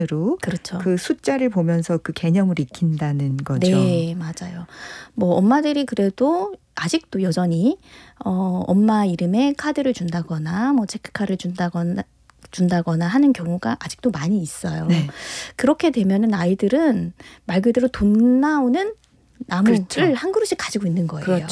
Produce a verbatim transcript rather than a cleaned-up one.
으로 그렇죠. 그 숫자를 보면서 그 개념을 익힌다는 거죠. 네, 맞아요. 뭐 엄마들이 그래도 아직도 여전히 어, 엄마 이름에 카드를 준다거나 뭐 체크카드를 준다거나 준다거나 하는 경우가 아직도 많이 있어요. 네. 그렇게 되면은 아이들은 말 그대로 돈 나오는 나무를 그렇죠. 한 그루씩 가지고 있는 거예요. 그렇죠.